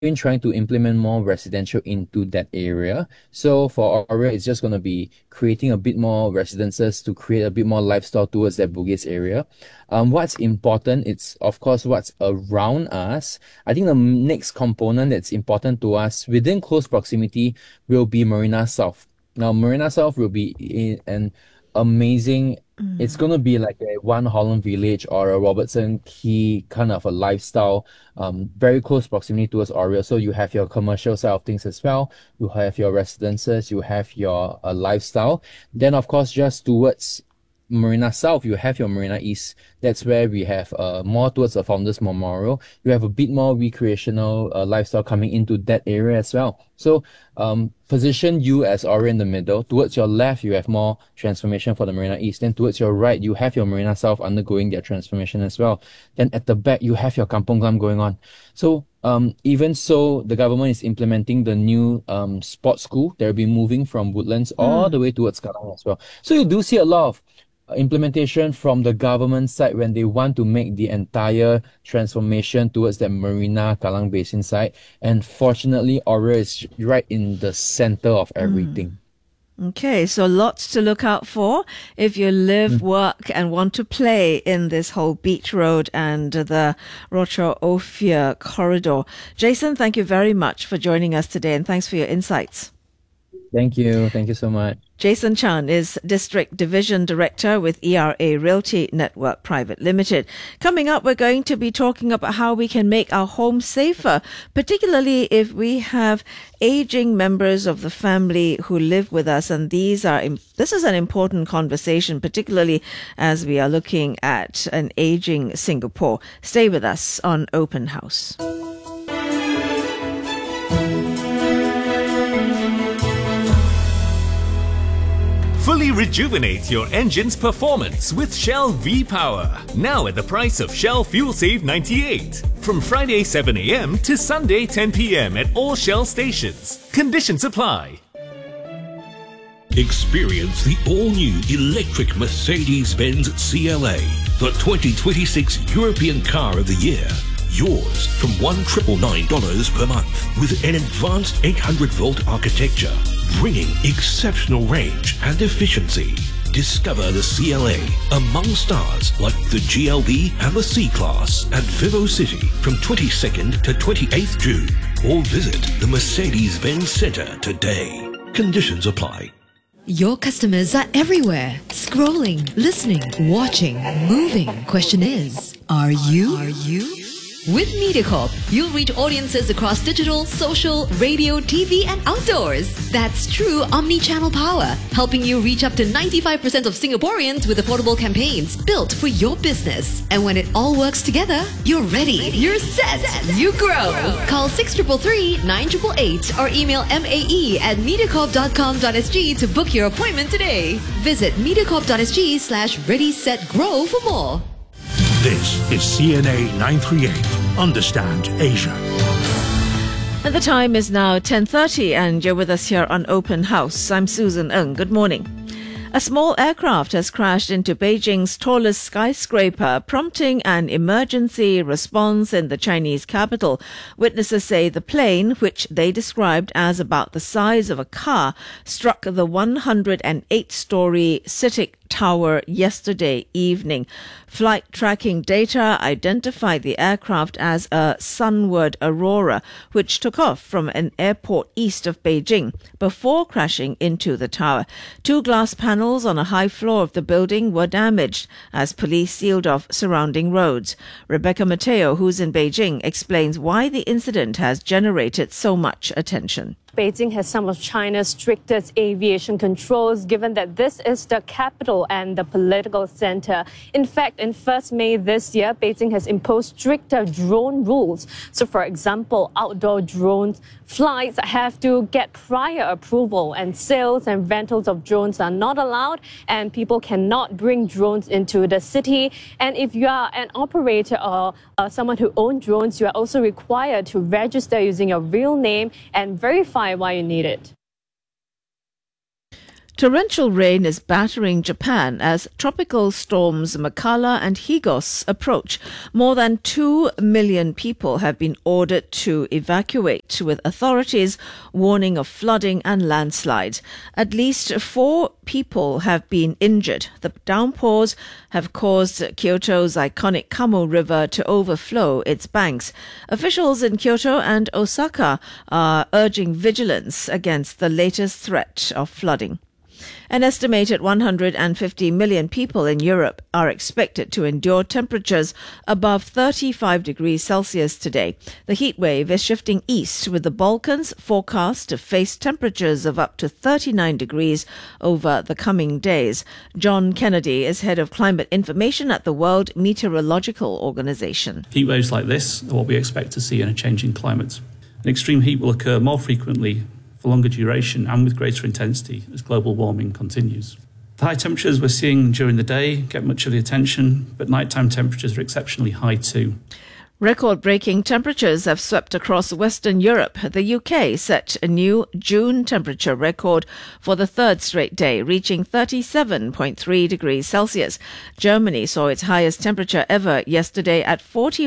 been trying to implement more residential into that area. So for Aura, it's just going to be creating a bit more residences to create a bit more lifestyle towards that Bugis area. What's important, it's of course what's around us. I think the next component that's important to us within close proximity will be Marina South. Now, Marina South will be in an amazing, it's going to be like a One Holland Village or a Robertson Quay kind of a lifestyle, very close proximity towards Oriole. So you have your commercial side of things as well. You have your residences, you have your lifestyle. Then, of course, just towards Marina South, you have your Marina East. That's where we have more towards the Founders Memorial. You have a bit more recreational lifestyle coming into that area as well. So position you as Aura in the middle. Towards your left, you have more transformation for the Marina East. Then towards your right, you have your Marina South undergoing their transformation as well. Then at the back, you have your Kampong Glam going on. So even so, the government is implementing the new sports school. They'll be moving from Woodlands all the way towards Kallang as well. So you do see a lot of implementation from the government side when they want to make the entire transformation towards that Marina Kallang Basin side. And fortunately, Aura is right in the center of everything. Okay, so lots to look out for if you live, work, and want to play in this whole Beach Road and the Rochor Ophir corridor. Jason, thank you very much for joining us today, and thanks for your insights. Thank you. Thank you so much. Jason Chan is District Division Director with ERA Realty Network Private Limited. Coming up, we're going to be talking about how we can make our home safer, particularly if we have aging members of the family who live with us. And this is an important conversation, particularly as we are looking at an aging Singapore. Stay with us on Open House. Fully rejuvenate your engine's performance with Shell V-Power. Now at the price of Shell Fuel Save 98. From Friday 7 a.m. to Sunday 10 p.m. at all Shell stations. Conditions apply. Experience the all-new electric Mercedes-Benz CLA, the 2026 European Car of the Year. Yours from $1,999 per month with an advanced 800-volt architecture, bringing exceptional range and efficiency. Discover the CLA among stars like the GLB and the C-Class at Vivo City from 22nd to 28th June. Or visit the Mercedes-Benz Centre today. Conditions apply. Your customers are everywhere. Scrolling, listening, watching, moving. Question is, are you? With MediaCorp, you'll reach audiences across digital, social, radio, TV, and outdoors. That's true omni-channel power, helping you reach up to 95% of Singaporeans with affordable campaigns built for your business. And when it all works together, you're ready. You're set. You grow. Call 6333 9888 or email mae@mediacorp.com.sg to book your appointment today. Visit mediacorp.sg/ready-set-grow for more. This is CNA 938. Understand Asia. And the time is now 10:30 and you're with us here on Open House. I'm Susan Ng. Good morning. A small aircraft has crashed into Beijing's tallest skyscraper, prompting an emergency response in the Chinese capital. Witnesses say the plane, which they described as about the size of a car, struck the 108-story CITIC Tower yesterday evening. Flight tracking data identified the aircraft as a Sunward Aurora, which took off from an airport east of Beijing before crashing into the tower. 2 glass panels on a high floor of the building were damaged as police sealed off surrounding roads. Rebecca Mateo, who's in Beijing, explains why the incident has generated so much attention. Beijing has some of China's strictest aviation controls, given that this is the capital and the political center. In fact, in 1st May this year, Beijing has imposed stricter drone rules. So, for example, outdoor drone flights have to get prior approval, and sales and rentals of drones are not allowed, and people cannot bring drones into the city. And if you are an operator or someone who owns drones, you are also required to register using your real name and verify why you need it. Torrential rain is battering Japan as tropical storms Makala and Higos approach. More than 2 million people have been ordered to evacuate, with authorities warning of flooding and landslides. At least 4 people have been injured. The downpours have caused Kyoto's iconic Kamo River to overflow its banks. Officials in Kyoto and Osaka are urging vigilance against the latest threat of flooding. An estimated 150 million people in Europe are expected to endure temperatures above 35 degrees Celsius today. The heat wave is shifting east, with the Balkans forecast to face temperatures of up to 39 degrees over the coming days. John Kennedy is head of climate information at the World Meteorological Organization. Heat waves like this are what we expect to see in a changing climate. An extreme heat will occur more frequently, for longer duration and with greater intensity as global warming continues. The high temperatures we're seeing during the day get much of the attention, but nighttime temperatures are exceptionally high too. Record-breaking temperatures have swept across Western Europe. The UK set a new June temperature record for the third straight day, reaching 37.3 degrees Celsius. Germany saw its highest temperature ever yesterday at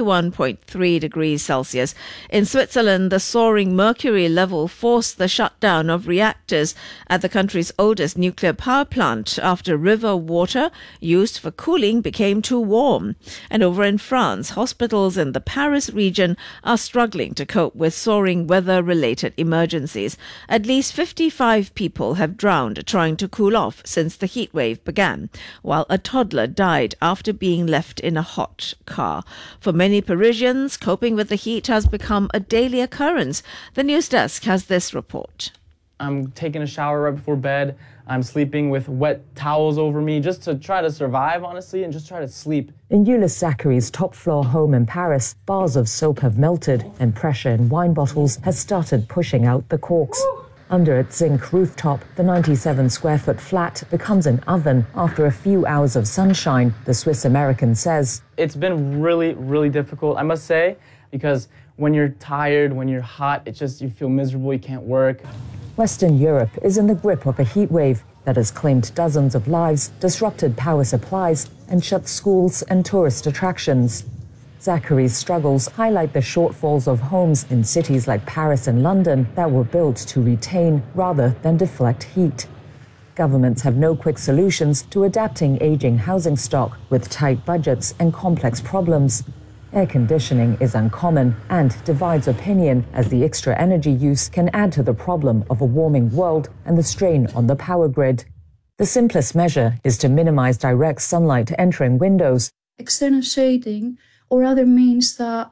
41.3 degrees Celsius. In Switzerland, the soaring mercury level forced the shutdown of reactors at the country's oldest nuclear power plant after river water used for cooling became too warm. And over in France, hospitals in the Paris region are struggling to cope with soaring weather-related emergencies. At least 55 people have drowned trying to cool off since the heat wave began, while a toddler died after being left in a hot car. For many Parisians, coping with the heat has become a daily occurrence. The news desk has this report. I'm taking a shower right before bed. I'm sleeping with wet towels over me just to try to survive, honestly, and just try to sleep. In Euless Zachary's top-floor home in Paris, bars of soap have melted and pressure in wine bottles has started pushing out the corks. Under its zinc rooftop, the 97-square-foot flat becomes an oven after a few hours of sunshine, the Swiss-American says. It's been really, really difficult, I must say, because when you're tired, when you're hot, it's just you feel miserable, you can't work. Western Europe is in the grip of a heat wave that has claimed dozens of lives, disrupted power supplies, and shut schools and tourist attractions. Zachary's struggles highlight the shortfalls of homes in cities like Paris and London that were built to retain rather than deflect heat. Governments have no quick solutions to adapting aging housing stock with tight budgets and complex problems. Air conditioning is uncommon and divides opinion, as the extra energy use can add to the problem of a warming world and the strain on the power grid. The simplest measure is to minimize direct sunlight entering windows. External shading or other means that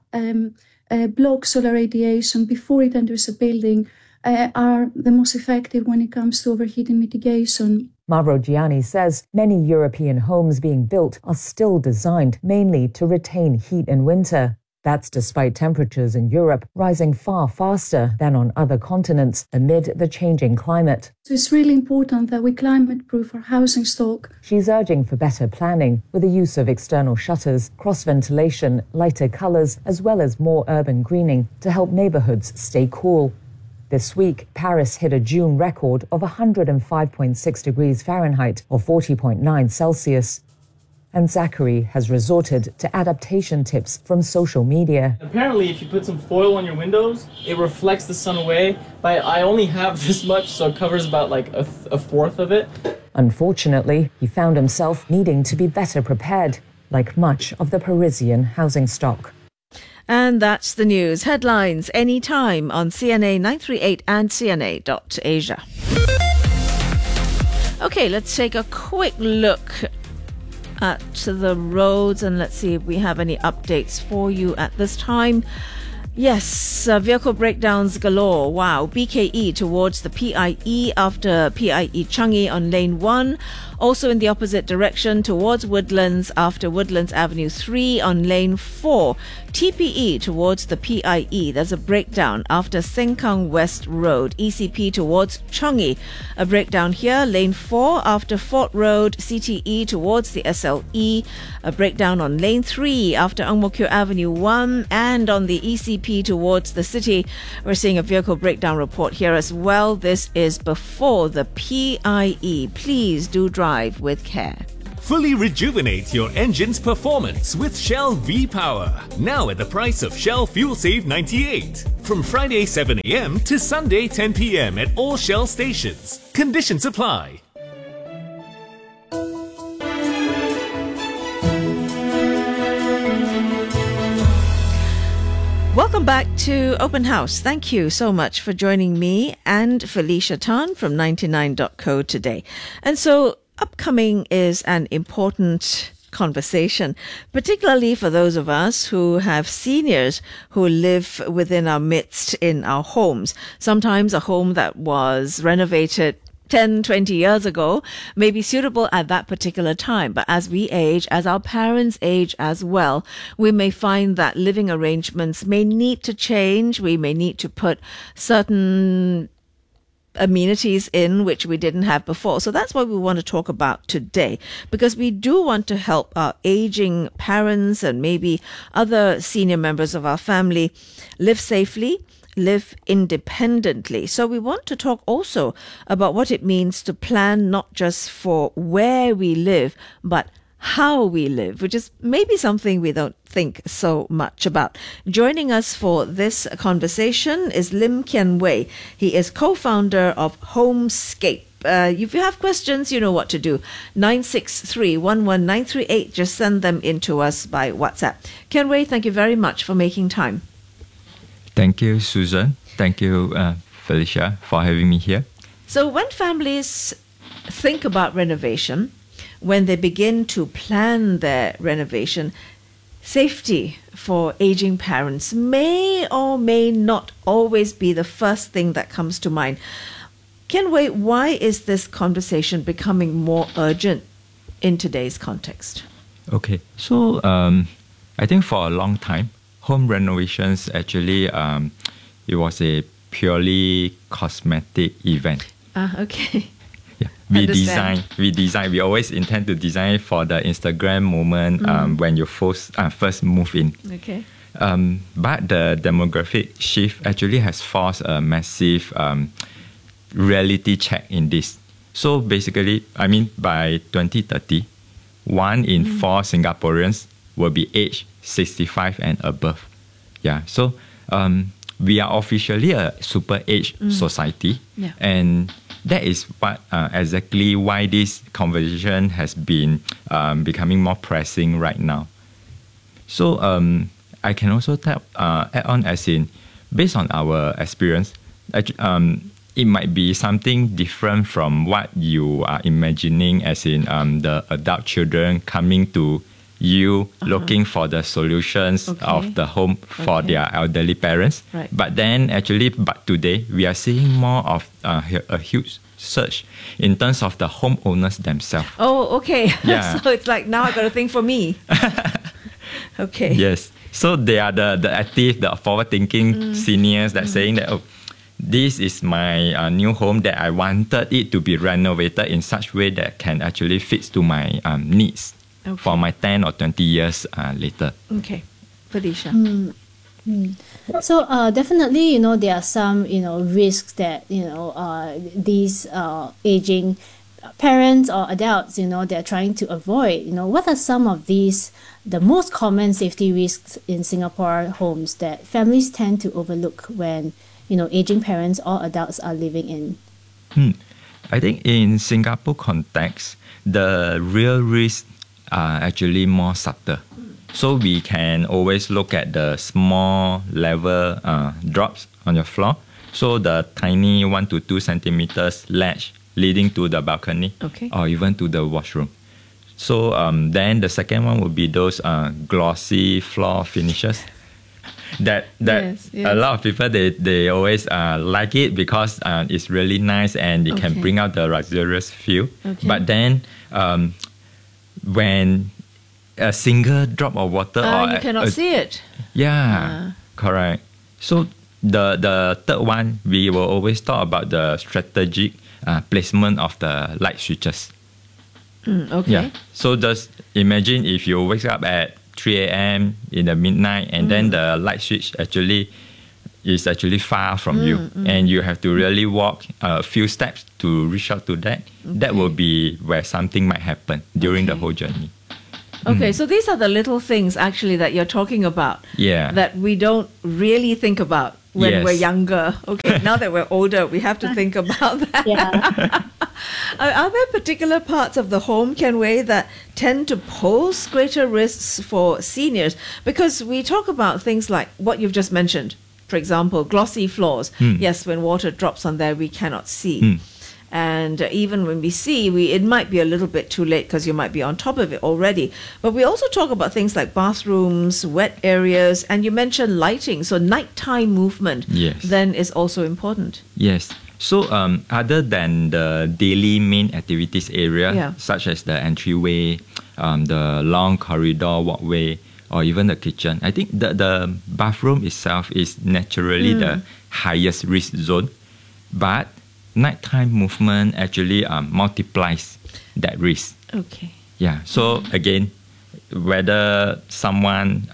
block solar radiation before it enters a building are the most effective when it comes to overheating mitigation. Mauro Gianni says many European homes being built are still designed mainly to retain heat in winter. That's despite temperatures in Europe rising far faster than on other continents amid the changing climate. So it's really important that we climate-proof our housing stock. She's urging for better planning with the use of external shutters, cross-ventilation, lighter colours, as well as more urban greening to help neighbourhoods stay cool. This week, Paris hit a June record of 105.6 degrees Fahrenheit or 40.9 Celsius. And Zachary has resorted to adaptation tips from social media. Apparently, if you put some foil on your windows, it reflects the sun away. But I only have this much, so it covers about like a fourth of it. Unfortunately, he found himself needing to be better prepared, like much of the Parisian housing stock. And that's the news. Headlines anytime on CNA 938 and CNA.Asia. Okay, let's take a quick look at the roads and let's see if we have any updates for you at this time. Yes, vehicle breakdowns galore. Wow, BKE towards the PIE after PIE Changi on lane 1. Also in the opposite direction towards Woodlands after Woodlands Avenue 3 on lane 4. TPE towards the PIE. There's a breakdown after Sengkang West Road. ECP towards Changi. A breakdown here. Lane 4 after Fort Road. CTE towards the SLE. A breakdown on lane 3 after Ang Mo Kio Avenue 1 and on the ECP towards the city. We're seeing a vehicle breakdown report here as well. This is before the PIE. Please do drive with care. Fully rejuvenate your engine's performance with Shell V-Power. Now at the price of Shell Fuel Save 98. From Friday 7 a.m. to Sunday 10 p.m. at all Shell stations. Conditions apply. Welcome back to Open House. Thank you so much for joining me and Felicia Tan from 99.co today. And so upcoming is an important conversation, particularly for those of us who have seniors who live within our midst in our homes. Sometimes a home that was renovated 10, 20 years ago may be suitable at that particular time. But as we age, as our parents age as well, we may find that living arrangements may need to change. We may need to put certain amenities in which we didn't have before. So that's what we want to talk about today, because we do want to help our aging parents and maybe other senior members of our family live safely, live independently. So we want to talk also about what it means to plan not just for where we live, but how we live, which is maybe something we don't think so much about. Joining us for this conversation is Lim Kian Wei. He is co-founder of Homescape. If you have questions, you know what to do. 963-11938. Just send them in to us by WhatsApp. Kian Wei, thank you very much for making time. Thank you, Susan. Thank you, Felicia, for having me here. So when families think about renovation, when they begin to plan their renovation, safety for aging parents may or may not always be the first thing that comes to mind. Kian Wei, why is this conversation becoming more urgent in today's context? Okay, so I think for a long time, home renovations actually, it was a purely cosmetic event. Okay. Yeah. We always intend to design for the Instagram moment when you first move in. Okay. But the demographic shift actually has forced a massive reality check in this. So basically, I mean, by 2030, 1 in 4 Singaporeans will be aged 65 and above. Yeah. So we are officially a super age society. Yeah. And that is what exactly why this conversation has been becoming more pressing right now. So I can also add on as in, based on our experience, it might be something different from what you are imagining, as in the adult children coming to you looking for the solutions of the home for their elderly parents. Right. But then but today we are seeing more of a huge surge in terms of the homeowners themselves. Oh, okay. Yeah. So it's like, now I got to think for me. Okay. Yes. So they are the active, the forward-thinking seniors that saying that, oh, this is my new home that I wanted it to be renovated in such way that can actually fit to my needs. Okay. For my 10 or 20 years later. Okay. Felicia. So definitely, there are some, risks that, these aging parents or adults, they're trying to avoid. What are some of these, the most common safety risks in Singapore homes that families tend to overlook when, aging parents or adults are living in? I think in Singapore context, the real risks are actually more subtle. So we can always look at the small level drops on your floor. So the tiny 1 to 2 centimeters ledge leading to the balcony or even to the washroom. So then the second one would be those glossy floor finishes. that Yes, yes. a lot of people they always like it because it's really nice and it can Okay. bring out the luxurious feel. Okay. But then when a single drop of water or You cannot see it. yeah, correct. So the third one, we will always talk about the strategic placement of the light switches. Okay. Yeah. So just imagine if you wake up at 3 a.m. in the midnight and then the light switch is actually far from you and you have to really walk a few steps to reach out to that. That will be where something might happen during the whole journey. Okay, so these are the little things actually that you're talking about. Yeah. That we don't really think about when Yes. we're younger. Okay, now that we're older, we have to think about that. Yeah. Are there particular parts of the home, Ken Wei, that tend to pose greater risks for seniors? Because we talk about things like what you've just mentioned. For example, glossy floors. Yes, when water drops on there, we cannot see. And even when we see, it might be a little bit too late because you might be on top of it already. But we also talk about things like bathrooms, wet areas, and you mentioned lighting. So nighttime movement Yes. then is also important. Yes. So other than the daily main activities area, Yeah. such as the entryway, the long corridor walkway, or even the kitchen, I think the bathroom itself is naturally the highest risk zone. But nighttime movement actually multiplies that risk. Okay. Yeah. So again, whether someone,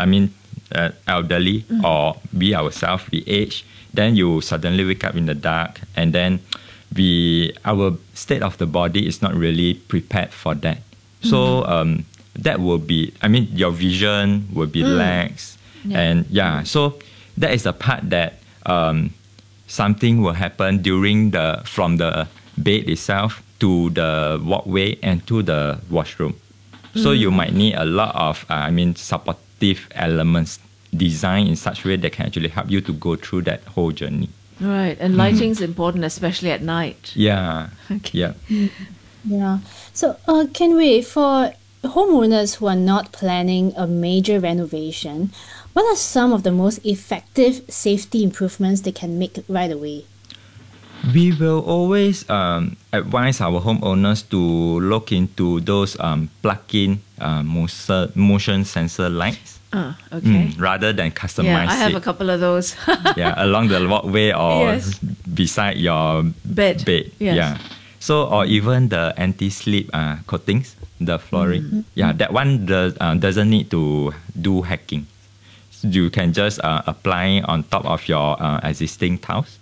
elderly or we ourselves, we age, then you suddenly wake up in the dark, and then our state of the body is not really prepared for that. So that will be, your vision will be lax, and so that is the part that something will happen from the bed itself to the walkway and to the washroom. So you might need a lot of, supportive elements designed in such a way that can actually help you to go through that whole journey. Right. And lighting is important, especially at night. Yeah. Okay. Yeah. Yeah. So, can we, for homeowners who are not planning a major renovation, what are some of the most effective safety improvements they can make right away? We will always advise our homeowners to look into those plug-in motion sensor lights. Okay. Rather than customize Yeah, I have it. a couple of those. Along the walkway or Yes. beside your Bed. Yes. Yeah. So, or even the anti-slip coatings, the flooring. Yeah, that one doesn't need to do hacking. You can just apply on top of your existing tiles.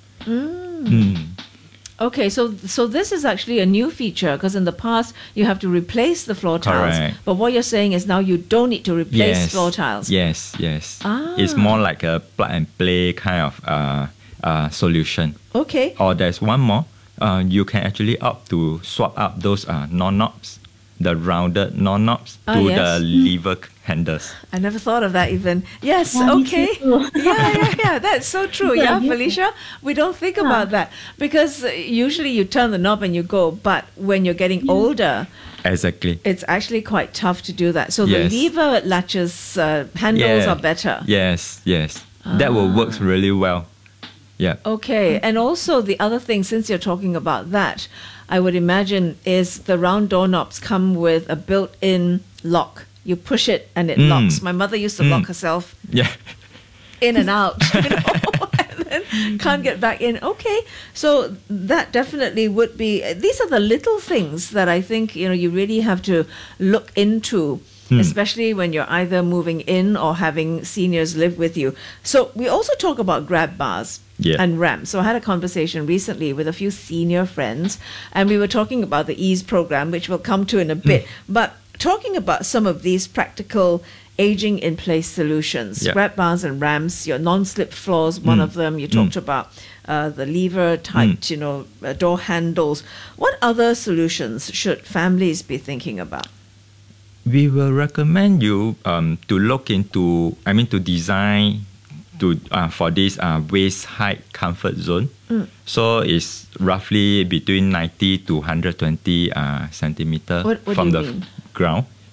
Okay, so this is actually a new feature because in the past you have to replace the floor tiles. Correct. But what you're saying is now you don't need to replace floor tiles. Yes. It's more like a plug and play kind of solution. Okay. Or there's one more. You can actually opt to swap out those knob-knobs, the rounded knob-knobs, to yes. the lever handles. I never thought of that even. Yes, Yeah, me okay. too. Yeah, that's so true. Good Yeah, idea. Felicia, we don't think about that because usually you turn the knob and you go, but when you're getting older, Exactly. it's actually quite tough to do that. So Yes. the lever latches handles are better. Yes. That will work really well. Yeah. Okay, and also the other thing, since you're talking about that, I would imagine is the round doorknobs come with a built-in lock. You push it and it locks. My mother used to lock herself Yeah. in and out, and then can't get back in. Okay, so that definitely would be. These are the little things that I think you really have to look into. Especially when you're either moving in or having seniors live with you. So we also talk about grab bars and ramps. So I had a conversation recently with a few senior friends, and we were talking about the EASE program, which we'll come to in a bit. But talking about some of these practical aging in place solutions, grab bars and ramps, your non-slip floors, one of them. You talked about the lever type, door handles. What other solutions should families be thinking about? We will recommend you to look into, to design for this waist height comfort zone. So it's roughly between 90 to 120 centimeter What do from you the mean? ground.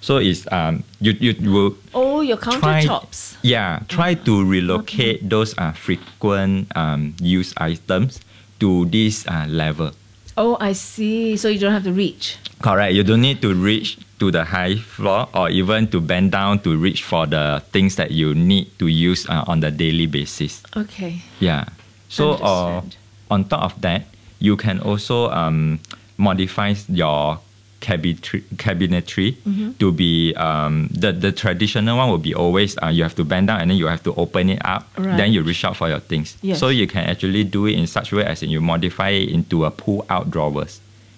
So it's you will your countertops. Try to relocate those frequent use items to this level. Oh, I see. So you don't have to reach. Correct. You don't need to reach to the high floor or even to bend down to reach for the things that you need to use on the daily basis. Okay. Yeah. So on top of that, you can also modify your cabinetry to be the traditional one will be always you have to bend down and then you have to open it up, then you reach out for your things. Yes. So you can actually do it in such a way as in you modify it into a pull out drawers.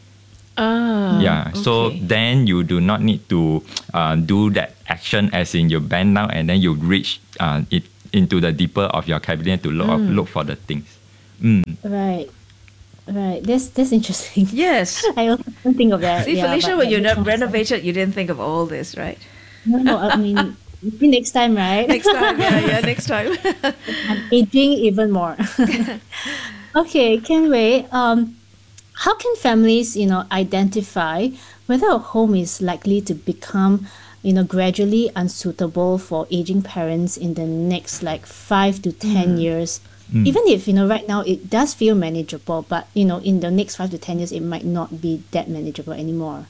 So then you do not need to do that action as in you bend down and then you reach it into the deeper of your cabinet to look for the things. Right. That's interesting. Yes. I also don't think of that. See, Felicia, when you renovated, you didn't think of all this, right? No, I mean, maybe next time, right? Next time, next time. I'm aging even more. Okay, Ken Wei, how can families, identify whether a home is likely to become, gradually unsuitable for aging parents in the next 5 to 10 years? Even if, right now it does feel manageable, but, in the next 5 to 10 years, it might not be that manageable anymore.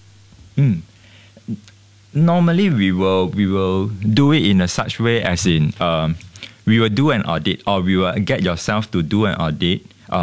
Normally, we will do it in a such way as in, we will do an audit or we will get yourself to do an audit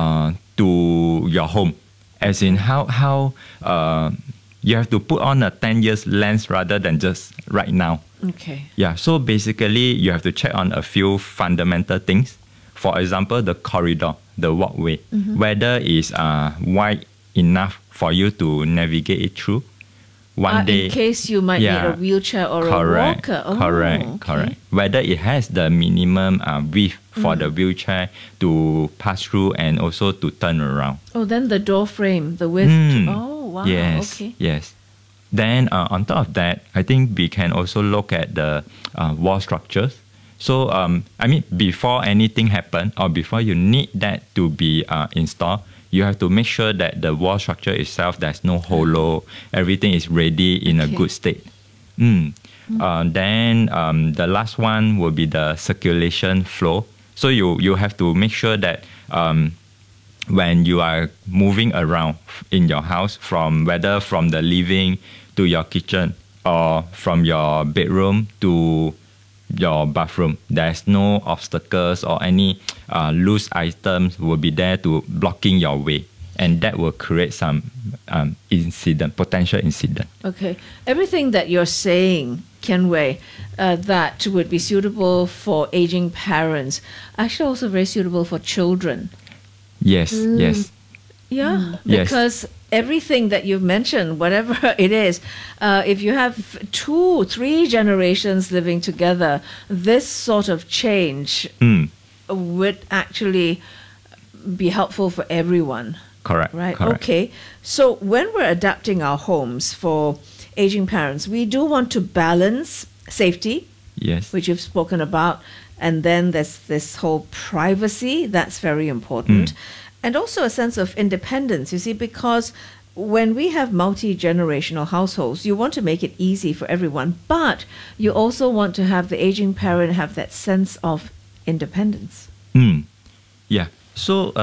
to your home. As in how you have to put on a 10 years lens rather than just right now. Okay. Yeah, so basically you have to check on a few fundamental things. For example, the corridor, the walkway, whether it's wide enough for you to navigate it through. One day, in case you might need a wheelchair or a walker. Correct. Whether it has the minimum width for the wheelchair to pass through and also to turn around. Oh, then the door frame, the width. Oh, wow. Yes. Then on top of that, I think we can also look at the wall structures. So, before anything happens or before you need that to be installed, you have to make sure that the wall structure itself, there's no hollow, everything is ready in a good state. Then the last one will be the circulation flow. So you have to make sure that when you are moving around in your house, whether from the living to your kitchen or from your bedroom to your bathroom, there's no obstacles or any loose items will be there to blocking your way, and that will create some potential incident. Okay, everything that you're saying, Ken Wei, that would be suitable for aging parents, actually also very suitable for children. Yes. Yeah, because everything that you've mentioned, whatever it is, if you have 2-3 generations living together, this sort of change would actually be helpful for everyone. Correct. Right. Correct. Okay. So when we're adapting our homes for aging parents, we do want to balance safety, which you've spoken about, and then there's this whole privacy that's very important. And also a sense of independence, you see, because when we have multi-generational households, you want to make it easy for everyone, but you also want to have the aging parent have that sense of independence. Yeah. So,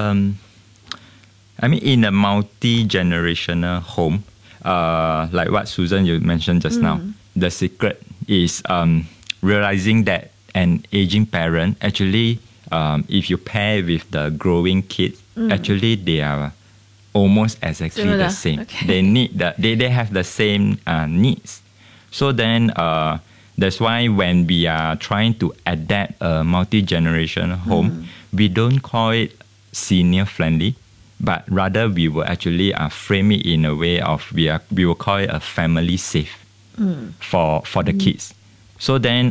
in a multi-generational home, like what Susan, you mentioned just now, the secret is realizing that an aging parent actually, if you pair with the growing kids, actually they are almost exactly the same. Okay. They have the same needs. So then that's why when we are trying to adapt a multi-generational home, we don't call it senior friendly, but rather we will actually frame it in a way of we will call it a family safe for the kids. So then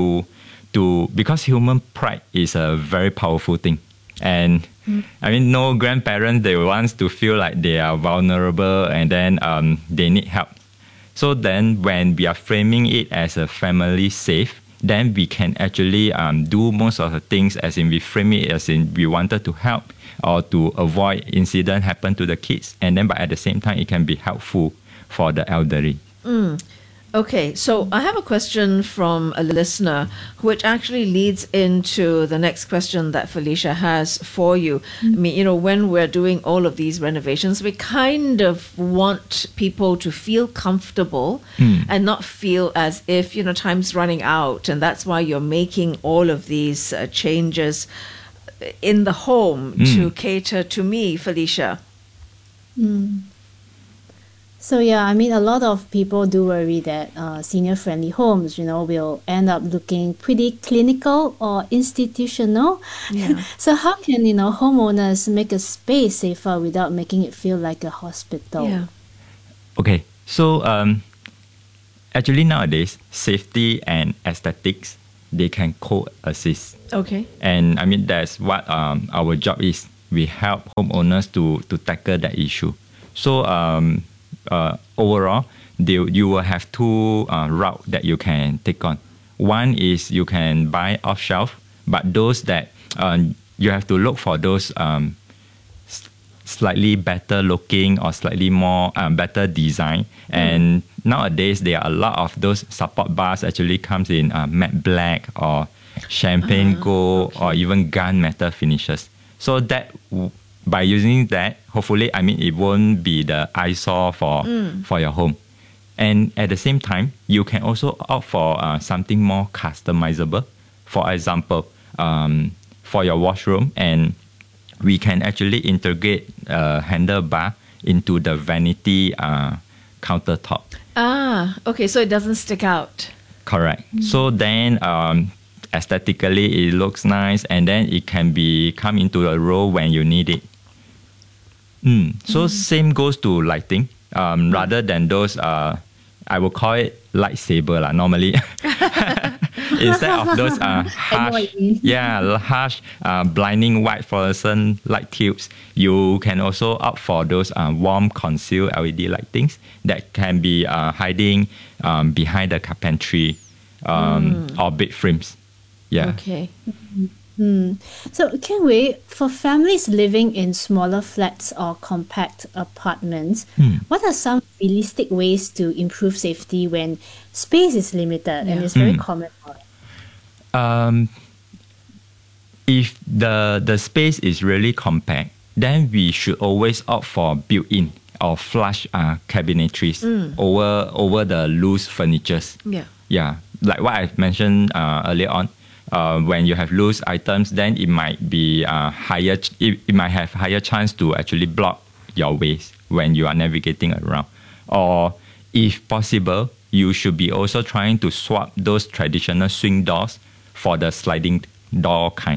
because human pride is a very powerful thing. And no grandparents, they want to feel like they are vulnerable and then they need help. So then when we are framing it as a family safe, then we can actually do most of the things as in we frame it as in we wanted to help or to avoid incident happen to the kids. And then but at the same time, it can be helpful for the elderly. Okay, so I have a question from a listener, which actually leads into the next question that Felicia has for you. I mean, you know, when we're doing all of these renovations, we kind of want people to feel comfortable and not feel as if, you know, time's running out. And that's why you're making all of these changes in the home to cater to me, Felicia. So yeah, I mean, a lot of people do worry that senior-friendly homes, you know, will end up looking pretty clinical or institutional. Yeah. So how can, you know, homeowners make a space safer without making it feel like a hospital? Yeah. Okay, so actually nowadays, safety and aesthetics, they can coexist. Okay. And I mean, that's what our job is. We help homeowners to tackle that issue. So overall, you will have two routes that you can take on. One is you can buy off shelf, but those that you have to look for those slightly better looking or slightly more better design. And nowadays, there are a lot of those support bars actually comes in matte black or champagne gold or even gunmetal finishes. So that by using that, hopefully, I mean, it won't be the eyesore for your home. And at the same time, you can also opt for something more customizable. For example, for your washroom, and we can actually integrate a handlebar into the vanity countertop. Ah, okay, so it doesn't stick out. Correct. So then aesthetically it looks nice, and then it can come into a role when you need it. So same goes to lighting. Rather than those, I will call it lightsaber normally. Instead of those harsh, blinding white fluorescent light tubes, you can also opt for those warm concealed LED lightings that can be hiding behind the carpentry or bed frames. Yeah. Okay. So, Ken-Wei, for families living in smaller flats or compact apartments, what are some realistic ways to improve safety when space is limited and it's very common? If the space is really compact, then we should always opt for built-in or flush cabinetries over the loose furnitures. Yeah, like what I mentioned earlier on. When you have loose items, then it might be higher. It might have higher chance to actually block your ways when you are navigating around. Or, if possible, you should be also trying to swap those traditional swing doors for the sliding door kind.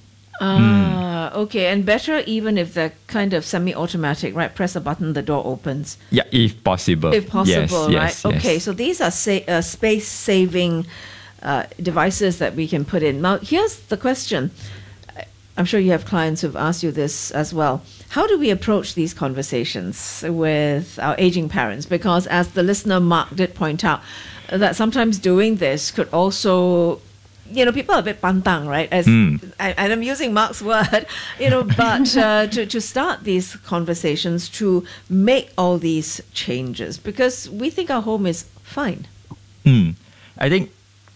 Okay, and better even if they're kind of semi-automatic, right? Press a button, the door opens. Yeah, if possible. If possible, yes, right? Yes. Okay, so these are space-saving devices that we can put in. Now, here's the question. I'm sure you have clients who've asked you this as well. How do we approach these conversations with our aging parents? Because as the listener Mark did point out, that sometimes doing this could also, you know, people are a bit pantang, right? And I'm using Mark's word, you know, but to start these conversations, to make all these changes, because we think our home is fine. I think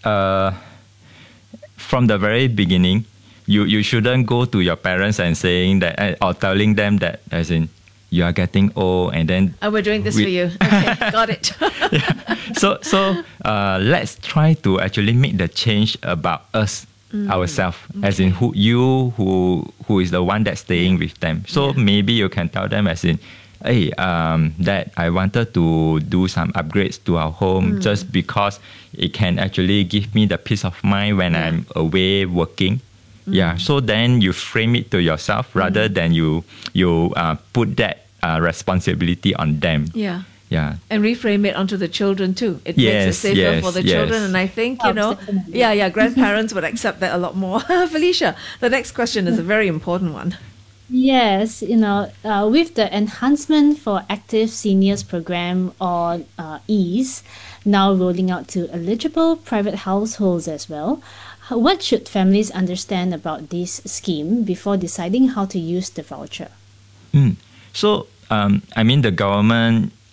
from the very beginning, you shouldn't go to your parents and saying that or telling them that as in you are getting old and then we're doing this for you. Okay, got it. So let's try to actually make the change about us ourselves, as in who is the one that's staying with them. So maybe you can tell them as in, hey, that I wanted to do some upgrades to our home just because it can actually give me the peace of mind when I'm away working. Yeah, so then you frame it to yourself rather than you put that responsibility on them. Yeah. Yeah. And reframe it onto the children too. It makes it safer for the children. And I think, you know, grandparents would accept that a lot more. Felicia, the next question is a very important one. Yes, you know, with the Enhancement for Active Seniors program or EASE now rolling out to eligible private households as well, what should families understand about this scheme before deciding how to use the voucher? So, I mean, the government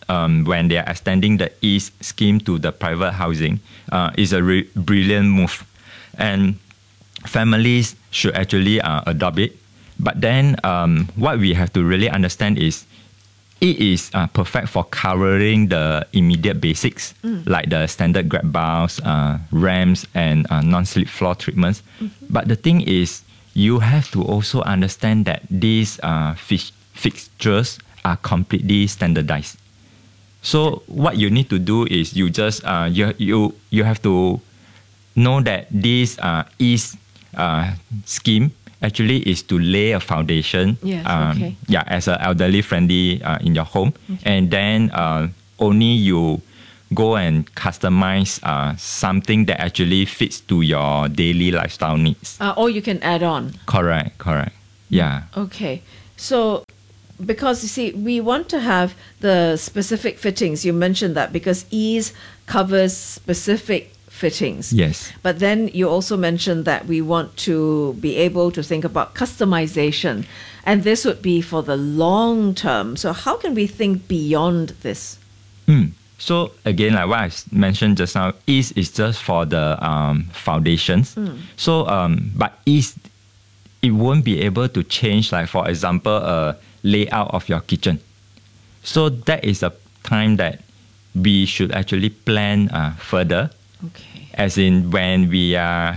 when they are extending the ease scheme to the private housing is a brilliant move. And families should actually adopt it. But then what we have to really understand is it is perfect for covering the immediate basics, like the standard grab bars, ramps, and non-slip floor treatments. But the thing is, you have to also understand that these fixtures are completely standardized. So what you need to do is you just you have to know that this ease scheme actually is to lay a foundation, as an elderly friendly in your home, and then only you go and customize something that actually fits to your daily lifestyle needs. Or you can add on. Correct. Yeah. Okay. So, because you see, we want to have the specific fittings. You mentioned that because ease covers specific fittings. Yes. But then you also mentioned that we want to be able to think about customization. And this would be for the long term. So how can we think beyond this? So again, like what I mentioned just now, ease is just for the foundations. So, but ease, it won't be able to change, like for example, a layout of your kitchen. So that is a time that we should actually plan further. Okay. As in when we are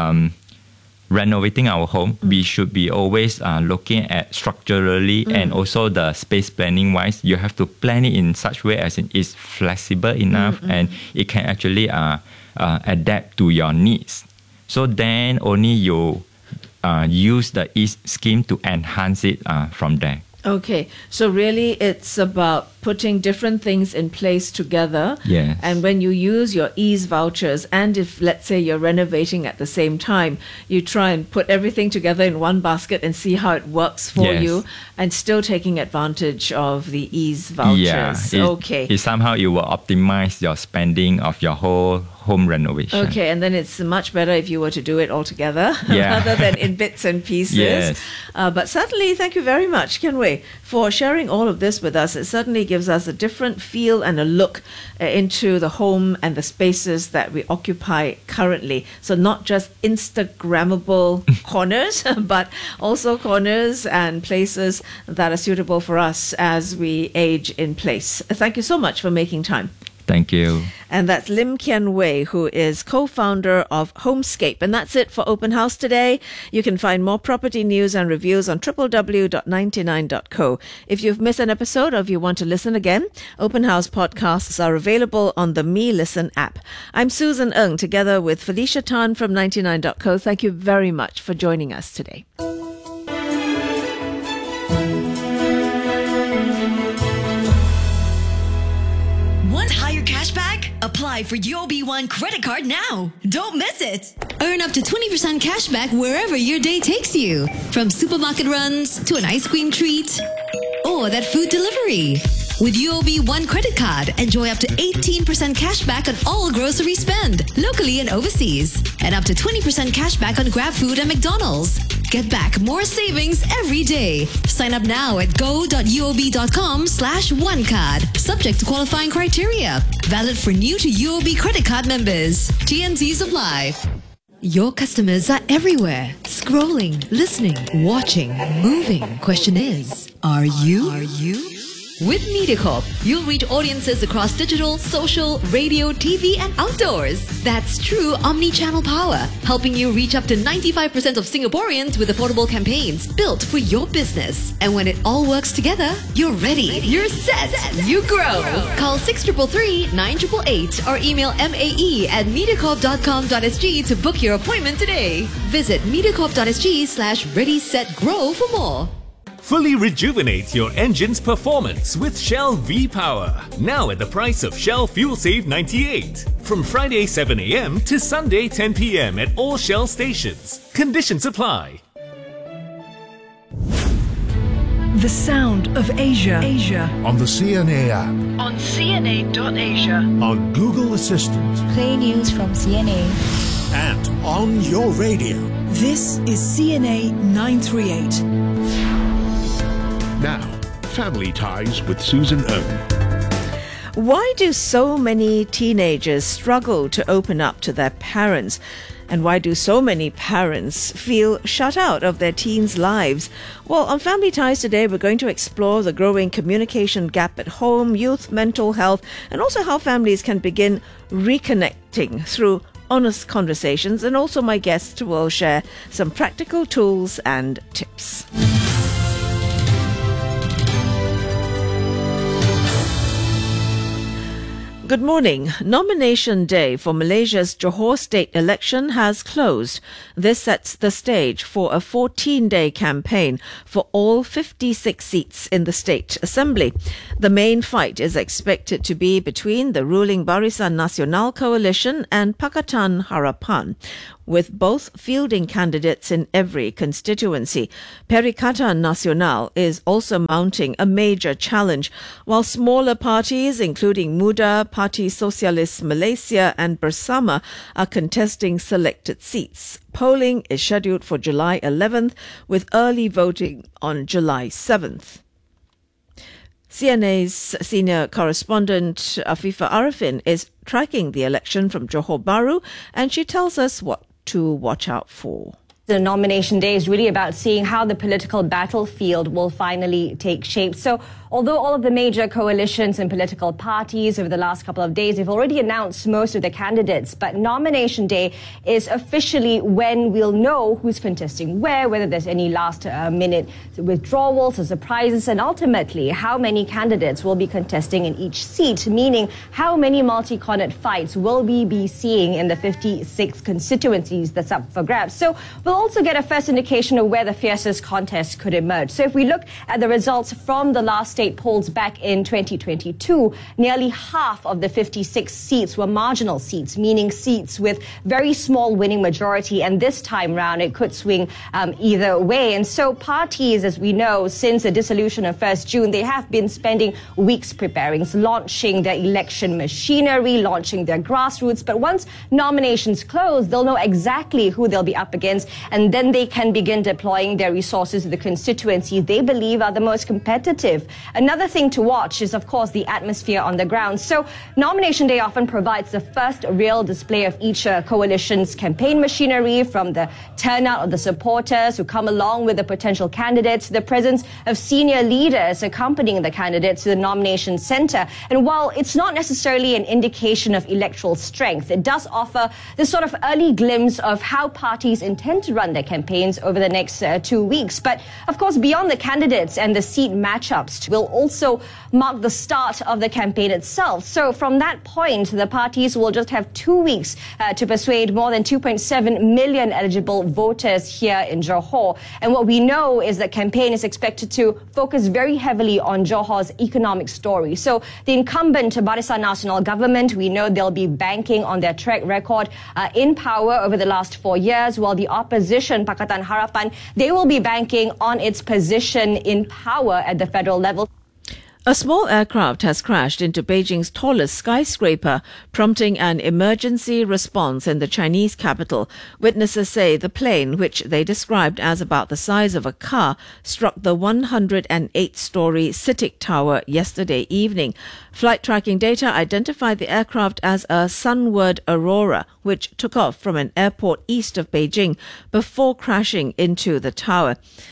renovating our home, we should be always looking at structurally and also the space planning wise. You have to plan it in such way as it is flexible enough and it can actually adapt to your needs. So then only you use the ease scheme to enhance it from there. Okay, so really it's about putting different things in place together. Yes. And when you use your ease vouchers, and if let's say you're renovating at the same time, you try and put everything together in one basket and see how it works for you, and still taking advantage of the ease vouchers. Somehow it will optimize your spending of your whole home renovation. Okay, and then it's much better if you were to do it all together rather than in bits and pieces. Yes. But certainly, thank you very much, Kian Wei, for sharing all of this with us. It certainly gives us a different feel and a look into the home and the spaces that we occupy currently. So not just Instagrammable corners, but also corners and places that are suitable for us as we age in place. Thank you so much for making time. Thank you. And that's Lim Kian Wei, who is co-founder of Homescape. And that's it for Open House today. You can find more property news and reviews on www.99.co. If you've missed an episode or if you want to listen again, Open House podcasts are available on the Me Listen app. I'm Susan Ng, together with Felicia Tan from 99.co. Thank you very much for joining us today. Want higher cashback? Apply for UOB One credit card now. Don't miss it. Earn up to 20% cashback wherever your day takes you. From supermarket runs to an ice cream treat or that food delivery. With UOB One credit card, enjoy up to 18% cashback on all grocery spend, locally and overseas. And up to 20% cashback on Grab Food and McDonald's. Get back more savings every day. Sign up now at go.uob.com/onecard. Subject to qualifying criteria. Valid for new to UOB credit card members. T&Cs apply. Your customers are everywhere. Scrolling, listening, watching, moving. Question is, are you? With MediaCorp, you'll reach audiences across digital, social, radio, TV, and outdoors. That's true omni-channel power, helping you reach up to 95% of Singaporeans with affordable campaigns built for your business. And when it all works together, you're ready. You're set. You grow. Call 6333-9888 or email mae@mediacorp.com.sg to book your appointment today. Visit mediacorp.sg/ready-set-grow for more. Fully rejuvenate your engine's performance with Shell V-Power. Now at the price of Shell Fuel Save 98. From Friday 7 a.m. to Sunday 10 p.m. at all Shell stations. Conditions apply. The sound of Asia. On the CNA app. On CNA.Asia. On Google Assistant. Play news from CNA. And on your radio. This is CNA 938. Now, Family Ties with Susan Ng. Why do so many teenagers struggle to open up to their parents? And why do so many parents feel shut out of their teens' lives? Well, on Family Ties today, we're going to explore the growing communication gap at home, youth mental health, and also how families can begin reconnecting through honest conversations. And also my guests will share some practical tools and tips. Good morning. Nomination day for Malaysia's Johor state election has closed. This sets the stage for a 14-day campaign for all 56 seats in the state assembly. The main fight is expected to be between the ruling Barisan Nasional coalition and Pakatan Harapan, with both fielding candidates in every constituency. Perikatan Nasional is also mounting a major challenge, while smaller parties, including Muda, Parti Sosialis Malaysia and Bersama, are contesting selected seats. Polling is scheduled for July 11th, with early voting on July 7th. CNA's senior correspondent Afifa Arifin is tracking the election from Johor Bahru, and she tells us what to watch out for. The nomination day is really about seeing how the political battlefield will finally take shape. So although all of the major coalitions and political parties over the last couple of days have already announced most of the candidates, but nomination day is officially when we'll know who's contesting where, whether there's any last-minute withdrawals or surprises, and ultimately how many candidates will be contesting in each seat, meaning how many multi-cornered fights will we be seeing in the 56 constituencies that's up for grabs. So we'll also get a first indication of where the fiercest contest could emerge. So if we look at the results from the last state polls back in 2022, nearly half of the 56 seats were marginal seats, meaning seats with very small winning majority. And this time round, it could swing either way. And so parties, as we know, since the dissolution of 1st June, they have been spending weeks preparing, launching their election machinery, launching their grassroots. But once nominations close, they'll know exactly who they'll be up against, and then they can begin deploying their resources to the constituencies they believe are the most competitive. Another thing to watch is, of course, the atmosphere on the ground. So nomination day often provides the first real display of each coalition's campaign machinery, from the turnout of the supporters who come along with the potential candidates, the presence of senior leaders accompanying the candidates to the nomination center. And while it's not necessarily an indication of electoral strength, it does offer this sort of early glimpse of how parties intend to run their campaigns over the next 2 weeks. But of course, beyond the candidates and the seat matchups will also mark the start of the campaign itself. So from that point, the parties will just have 2 weeks to persuade more than 2.7 million eligible voters here in Johor. And what we know is that campaign is expected to focus very heavily on Johor's economic story. So the incumbent Barisan Nasional government, we know they'll be banking on their track record in power over the last 4 years, while the opposition, Pakatan Harapan, they will be banking on its position in power at the federal level. A small aircraft has crashed into Beijing's tallest skyscraper, prompting an emergency response in the Chinese capital. Witnesses say the plane, which they described as about the size of a car, struck the 108-story CITIC Tower yesterday evening. Flight tracking data identified the aircraft as a Sunward Aurora, which took off from an airport east of Beijing before crashing into the tower.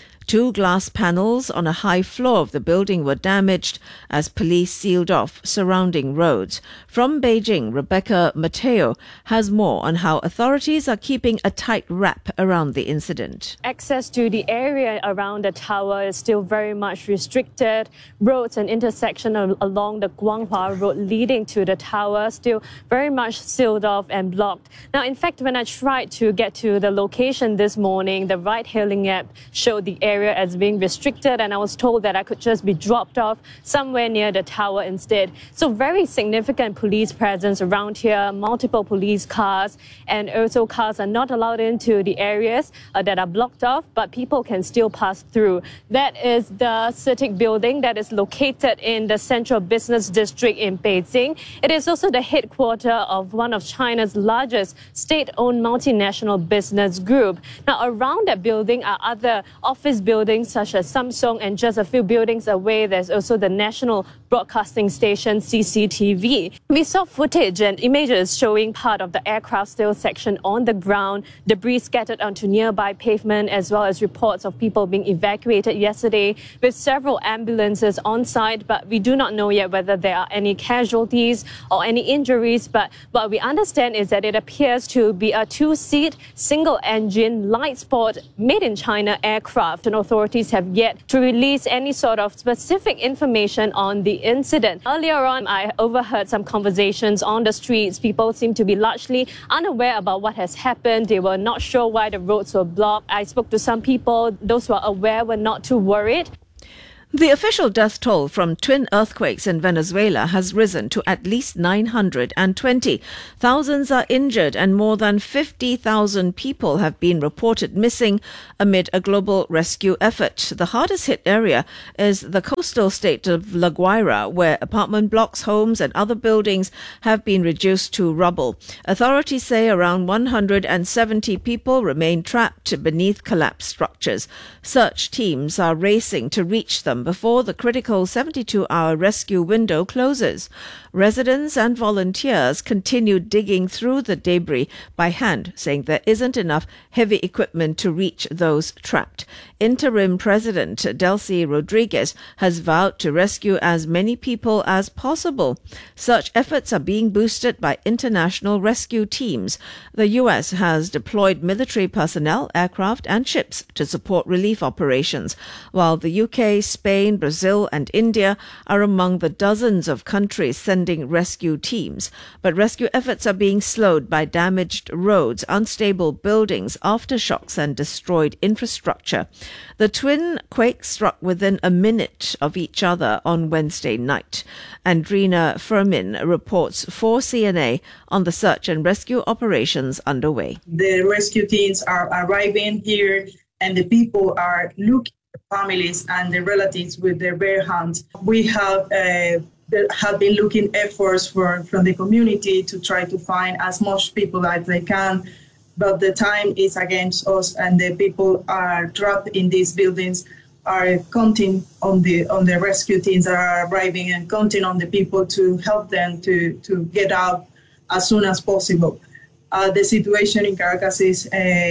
2 glass panels on a high floor of the building were damaged as police sealed off surrounding roads. From Beijing, Rebecca Mateo has more on how authorities are keeping a tight wrap around the incident. Access to the area around the tower is still very much restricted. Roads and intersection along the Guanghua Road leading to the tower still very much sealed off and blocked. Now, in fact, when I tried to get to the location this morning, the ride-hailing app showed the area as being restricted, and I was told that I could just be dropped off somewhere near the tower instead. So very significant police presence around here, multiple police cars, and also cars are not allowed into the areas that are blocked off, but people can still pass through. That is the CITIC building that is located in the Central Business District in Beijing. It is also the headquarters of one of China's largest state-owned multinational business group. Now, around that building are other office buildings such as Samsung, and just a few buildings away, there's also the national broadcasting station CCTV. We saw footage and images showing part of the aircraft still section on the ground, debris scattered onto nearby pavement, as well as reports of people being evacuated yesterday with several ambulances on site. But we do not know yet whether there are any casualties or any injuries. But what we understand is that it appears to be a two-seat, single-engine, light sport, made-in-China aircraft, and authorities have yet to release any sort of specific information on the incident. Earlier on, I overheard some conversations on the streets. People seem to be largely unaware about what has happened. They were not sure why the roads were blocked. I spoke to some people. Those who are aware were not too worried. The official death toll from twin earthquakes in Venezuela has risen to at least 920. Thousands are injured and more than 50,000 people have been reported missing amid a global rescue effort. The hardest hit area is the coastal state of La Guaira, where apartment blocks, homes and other buildings have been reduced to rubble. Authorities say around 170 people remain trapped beneath collapsed structures. Search teams are racing to reach them before the critical 72-hour rescue window closes. Residents and volunteers continue digging through the debris by hand, saying there isn't enough heavy equipment to reach those trapped. Interim President Delcy Rodriguez has vowed to rescue as many people as possible. Such efforts are being boosted by international rescue teams. The U.S. has deployed military personnel, aircraft and ships to support relief operations, while the UK, Spain, Brazil and India are among the dozens of countries sending rescue teams. But rescue efforts are being slowed by damaged roads, unstable buildings, aftershocks and destroyed infrastructure. The twin quakes struck within a minute of each other on Wednesday night. Andrina Fermin reports for CNA on the search and rescue operations underway. The rescue teams are arriving here and the people are looking at the families and the relatives with their bare hands. We have been looking efforts from the community to try to find as much people as they can, but the time is against us and the people are trapped in these buildings, are counting on the rescue teams that are arriving and counting on the people to help them to get out as soon as possible. The situation in Caracas is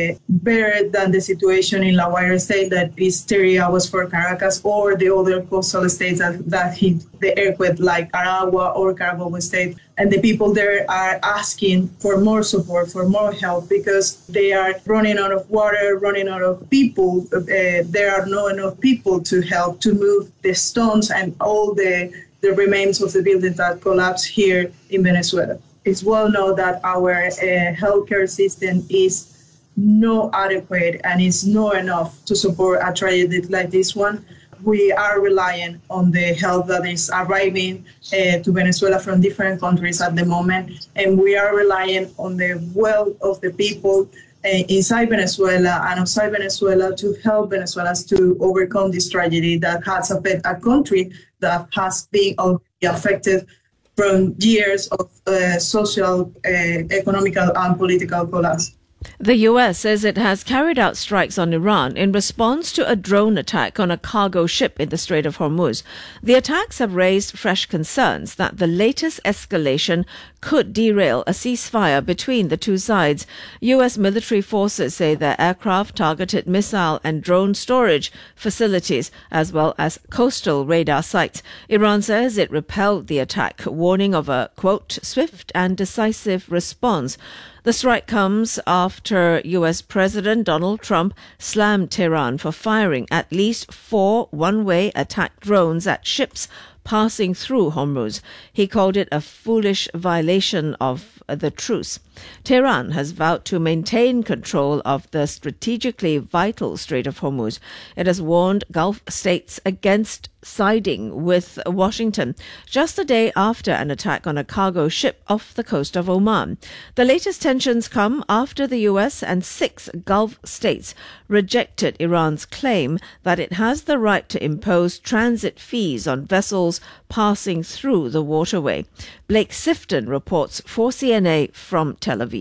better than the situation in La Guaira state, that is 30 hours for Caracas, or the other coastal states that hit the earthquake, like Aragua or Carabobo state. And the people there are asking for more support, for more help, because they are running out of water, running out of people. There are not enough people to help to move the stones and all the remains of the buildings that collapsed here in Venezuela. It's well known that our healthcare system is not adequate and is not enough to support a tragedy like this one. We are relying on the help that is arriving to Venezuela from different countries at the moment, and we are relying on the will of the people inside Venezuela and outside Venezuela to help Venezuelans to overcome this tragedy that has affected a country that has been affected from years of social, economical and political collapse. The U.S. says it has carried out strikes on Iran in response to a drone attack on a cargo ship in the Strait of Hormuz. The attacks have raised fresh concerns that the latest escalation could derail a ceasefire between the two sides. U.S. military forces say their aircraft targeted missile and drone storage facilities as well as coastal radar sites. Iran says it repelled the attack, warning of a, quote, swift and decisive response. The strike comes after U.S. President Donald Trump slammed Tehran for firing at least 4 one-way attack drones at ships passing through Hormuz. He called it a foolish violation of the truce. Tehran has vowed to maintain control of the strategically vital Strait of Hormuz. It has warned Gulf states against siding with Washington just a day after an attack on a cargo ship off the coast of Oman. The latest tensions come after the U.S. and 6 Gulf states rejected Iran's claim that it has the right to impose transit fees on vessels passing through the waterway. Blake Sifton reports for CNA from Tel Aviv.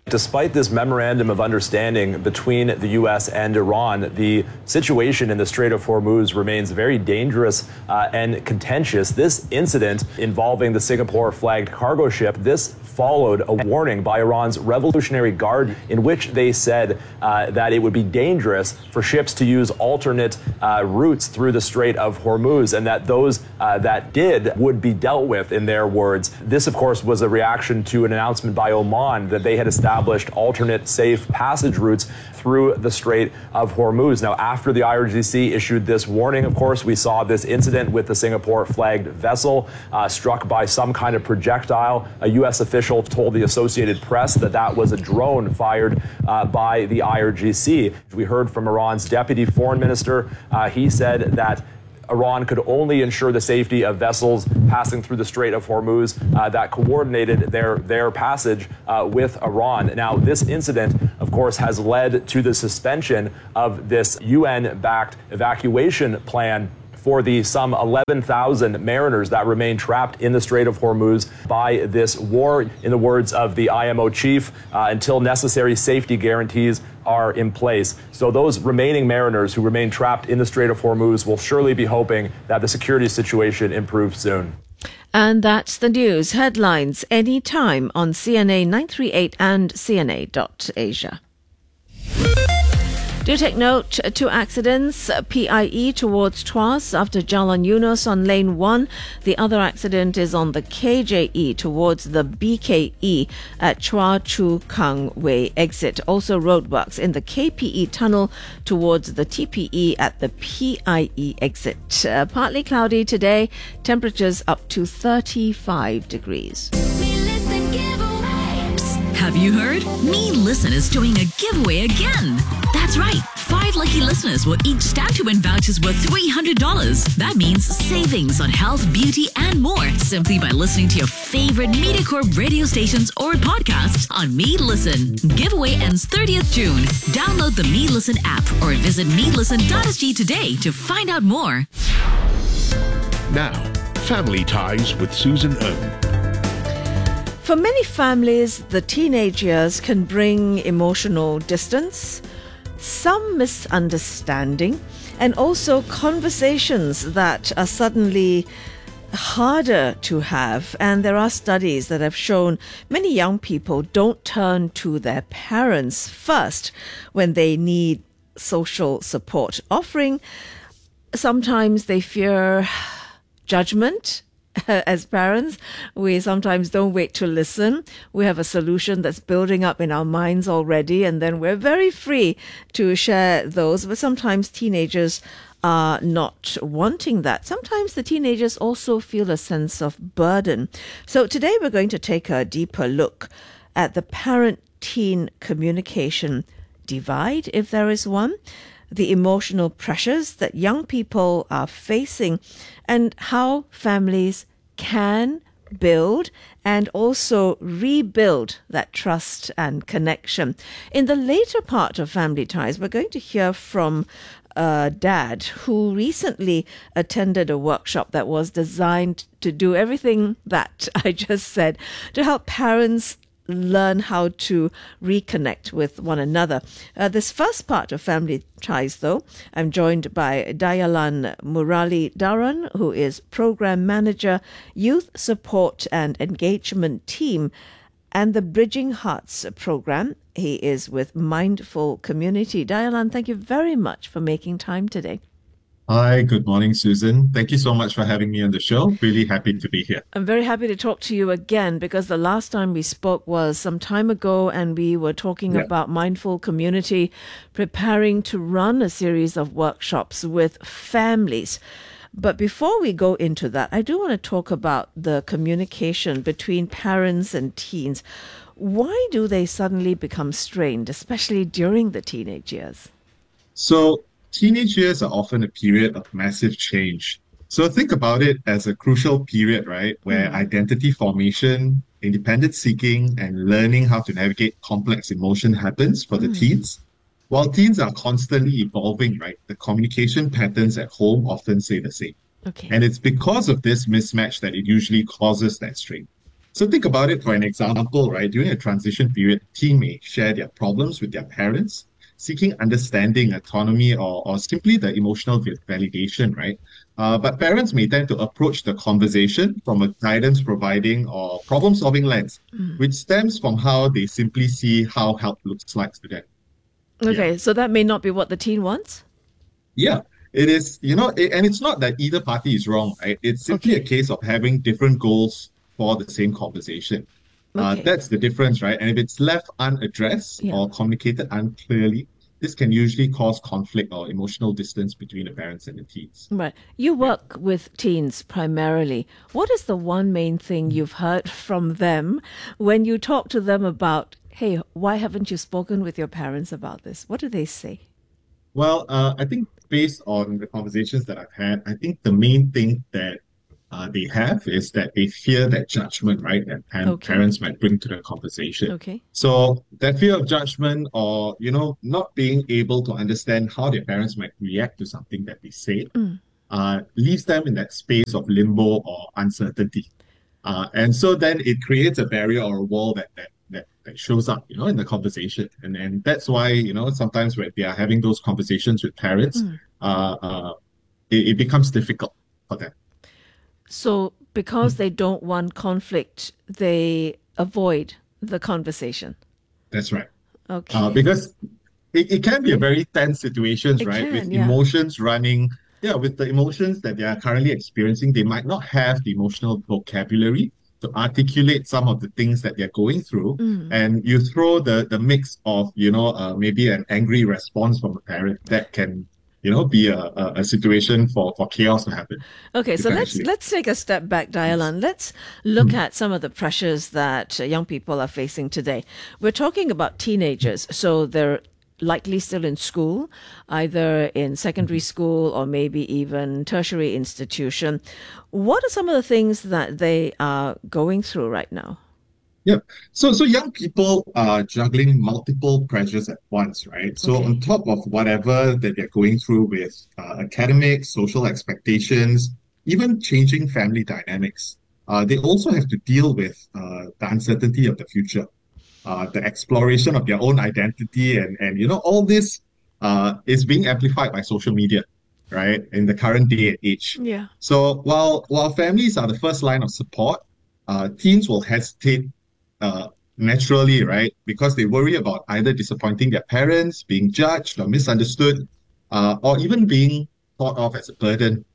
Despite this memorandum of understanding between the U.S. and Iran, the situation in the Strait of Hormuz remains very dangerous and contentious. This incident involving the Singapore-flagged cargo ship, this followed a warning by Iran's Revolutionary Guard in which they said that it would be dangerous for ships to use alternate routes through the Strait of Hormuz, and that those that did would be dealt with, in their words. This, of course, was a reaction to an announcement by Oman that they had established alternate safe passage routes through the Strait of Hormuz. Now, after the IRGC issued this warning, of course, we saw this incident with the Singapore-flagged vessel struck by some kind of projectile. A U.S. official told the Associated Press that that was a drone fired by the IRGC. We heard from Iran's deputy foreign minister. He said that Iran could only ensure the safety of vessels passing through the Strait of Hormuz that coordinated their passage with Iran. Now, this incident, of course, has led to the suspension of this UN-backed evacuation plan for the some 11,000 mariners that remain trapped in the Strait of Hormuz by this war, in the words of the IMO chief, until necessary safety guarantees are in place. So those remaining mariners who remain trapped in the Strait of Hormuz will surely be hoping that the security situation improves soon. And that's the news headlines anytime on CNA 938 and CNA.Asia. Do take note, 2 accidents, PIE towards Tuas after Jalan Yunus on lane 1. The other accident is on the KJE towards the BKE at Chua Chu Kang Way exit. Also roadworks in the KPE tunnel towards the TPE at the PIE exit. Partly cloudy today, temperatures up to 35 degrees. Have you heard? Me Listen is doing a giveaway again. That's right. 5 lucky listeners will each stand to win vouchers worth $300. That means savings on health, beauty, and more simply by listening to your favorite MediaCorp radio stations or podcasts on Me Listen. Giveaway ends 30th June. Download the Me Listen app or visit melisten.sg today to find out more. Now, Family Ties with Susan Ng. For many families, the teenage years can bring emotional distance, some misunderstanding, and also conversations that are suddenly harder to have. And there are studies that have shown many young people don't turn to their parents first when they need social support offering. Sometimes they fear judgment. As parents, we sometimes don't wait to listen. We have a solution that's building up in our minds already, and then we're very free to share those. But sometimes teenagers are not wanting that. Sometimes the teenagers also feel a sense of burden. So today we're going to take a deeper look at the parent-teen communication divide, if there is one, the emotional pressures that young people are facing, and how families can build and also rebuild that trust and connection. In the later part of Family Ties, we're going to hear from a dad who recently attended a workshop that was designed to do everything that I just said, to help parents learn how to reconnect with one another. This first part of Family Ties, though, I'm joined by Dayalan Murali Dharan, who is Program Manager, Youth Support and Engagement Team, and the Bridging Hearts program. He is with Mindful Community. Dayalan, thank you very much for making time today. Hi, good morning, Susan. Thank you so much for having me on the show. Really happy to be here. I'm very happy to talk to you again because the last time we spoke was some time ago and we were talking about Mindful Community preparing to run a series of workshops with families. But before we go into that, I do want to talk about the communication between parents and teens. Why do they suddenly become strained, especially during the teenage years? So, teenage years are often a period of massive change. So think about it as a crucial period, right? Where identity formation, independence seeking, and learning how to navigate complex emotion happens for the teens. While teens are constantly evolving, right? The communication patterns at home often stay the same. Okay. And it's because of this mismatch that it usually causes that strain. So think about it for an example, right? During a transition period, teen may share their problems with their parents, seeking understanding, autonomy, or simply the emotional validation, right? But parents may tend to approach the conversation from a guidance providing or problem solving lens, which stems from how they simply see how help looks like to them. Okay, so that may not be what the teen wants? Yeah, it is, and it's not that either party is wrong, right? It's simply a case of having different goals for the same conversation. That's the difference, right? And if it's left unaddressed or communicated unclearly, this can usually cause conflict or emotional distance between the parents and the teens. Right. You work with teens primarily. What is the one main thing you've heard from them when you talk to them about, hey, why haven't you spoken with your parents about this? What do they say? Well, I think based on the conversations that I've had, I think the main thing that they have is that they fear that judgment, right? That parents might bring to the conversation. Okay. So that fear of judgment or, not being able to understand how their parents might react to something that they say, leaves them in that space of limbo or uncertainty. And so then it creates a barrier or a wall that shows up, in the conversation. And that's why, sometimes when they are having those conversations with parents, it becomes difficult for them. So because they don't want conflict, they avoid the conversation. That's right. Okay. Because it can be a very tense situation, right? With emotions running. Yeah, with the emotions that they are currently experiencing, they might not have the emotional vocabulary to articulate some of the things that they're going through. And you throw the mix of, maybe an angry response from a parent that can be a situation for chaos to happen. Okay, so let's take a step back, Dialan. Let's look at some of the pressures that young people are facing today. We're talking about teenagers, so they're likely still in school, either in secondary school or maybe even tertiary institution. What are some of the things that they are going through right now? Yeah. So young people are juggling multiple pressures at once, right? So on top of whatever that they're going through with academics, social expectations, even changing family dynamics, they also have to deal with the uncertainty of the future, the exploration of their own identity, and all this is being amplified by social media, right? In the current day and age. Yeah. So while families are the first line of support, teens will hesitate naturally, right? Because they worry about either disappointing their parents, being judged or misunderstood, or even being thought of as a burden,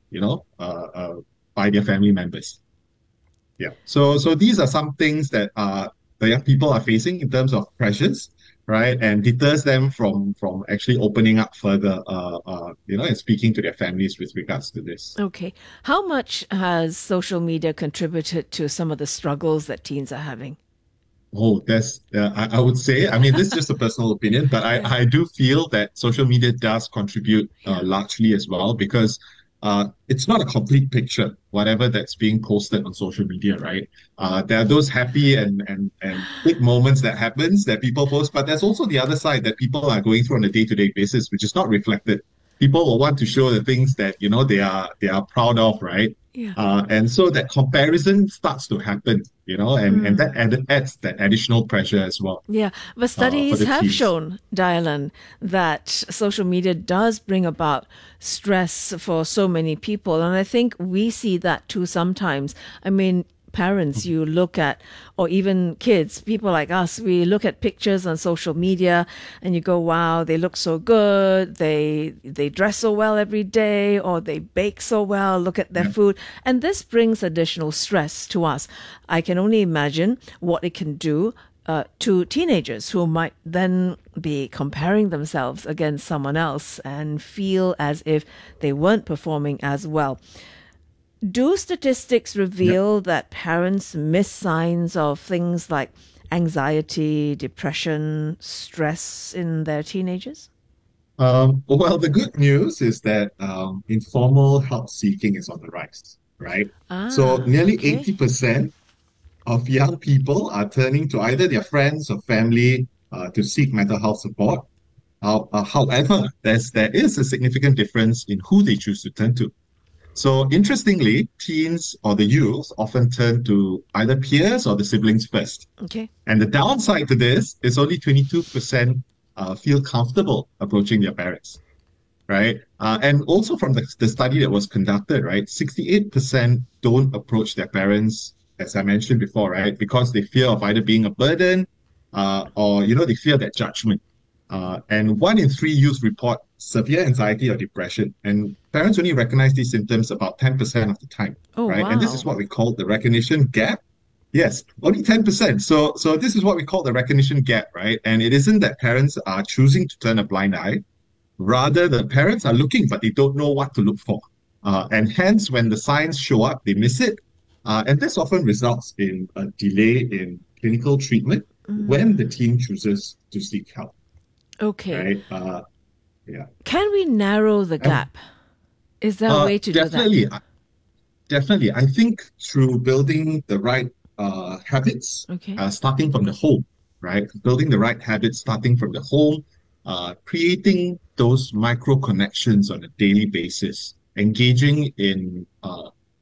by their family members. Yeah. So these are some things that the young people are facing in terms of pressures, right? And deters them from actually opening up further, and speaking to their families with regards to this. Okay. How much has social media contributed to some of the struggles that teens are having? Oh, that's, I would say, this is just a personal opinion, but I do feel that social media does contribute largely as well, because it's not a complete picture, whatever that's being posted on social media, right? There are those happy and big moments that happens that people post, but there's also the other side that people are going through on a day-to-day basis, which is not reflected. People will want to show the things that, they are proud of, right? Yeah. And so that comparison starts to happen, and that adds that additional pressure as well. Yeah, but studies have shown, Dialan, that social media does bring about stress for so many people. And I think we see that too sometimes. Parents, you look at, or even kids, people like us, we look at pictures on social media and you go, wow, they look so good, they dress so well every day, or they bake so well, look at their food. And this brings additional stress to us. I can only imagine what it can do to teenagers who might then be comparing themselves against someone else and feel as if they weren't performing as well. Do statistics reveal that parents miss signs of things like anxiety, depression, stress in their teenagers? Well, the good news is that informal help seeking is on the rise, right? So nearly 80% of young people are turning to either their friends or family to seek mental health support. However, there is a significant difference in who they choose to turn to. So interestingly, teens or the youth often turn to either peers or the siblings first. Okay. And the downside to this is only 22% feel comfortable approaching their parents, right? And also from the study that was conducted, right, 68% don't approach their parents, as I mentioned before, right, because they fear of either being a burden or, they fear that judgment. And 1 in 3 youth report severe anxiety or depression. And parents only recognize these symptoms about 10% of the time, right? Wow. And this is what we call the recognition gap. Yes, only 10%. So this is what we call the recognition gap, right? And it isn't that parents are choosing to turn a blind eye. Rather, the parents are looking, but they don't know what to look for. And hence, when the signs show up, they miss it. And this often results in a delay in clinical treatment when the teen chooses to seek help. Okay. Right? Yeah. Can we narrow the gap? Is there a way to do that? Definitely. I think through building the right habits, starting from the home, right? Building the right habits, starting from the home, creating those micro connections on a daily basis, engaging in